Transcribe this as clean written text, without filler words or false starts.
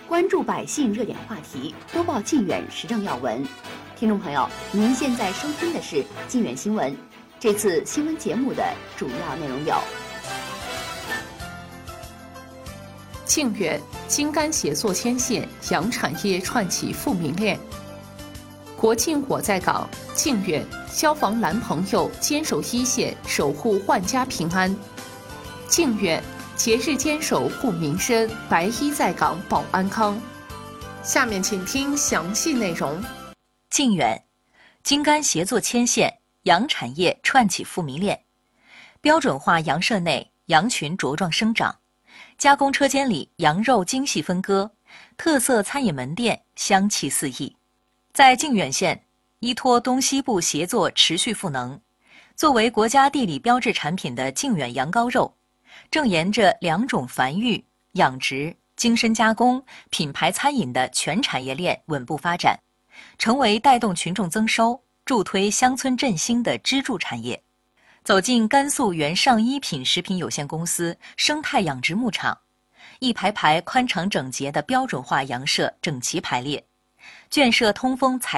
关注百姓热点话题，播报靖远时政要闻。听众朋友，您现在收听的是靖远新闻。这次新闻节目的主要内容有： 靖远精干协作牵线，洋产业串起富民链。国庆我在岗，靖远消防男朋友坚守一线，守护万家平安。靖远节日坚守护民生，白衣在岗保安康。下面请听详细内容。 靖远精干协作牵线，羊产业串起富民链。标准化羊舍内羊群茁壮生长，加工车间里羊肉精细分割，特色餐饮门店香气四溢。在靖远县，依托东西部协作持续赋能，作为国家地理标志产品的靖远羊羔肉，正沿着2种繁育、养殖、精深加工、品牌餐饮的全产业链稳步发展，成为带动群众增收、助推乡村振兴的支柱产业。走进甘肃原上一品食品有限公司生态养殖牧场，一排排宽敞整洁的标准化羊舍整齐排列，圈舍通风采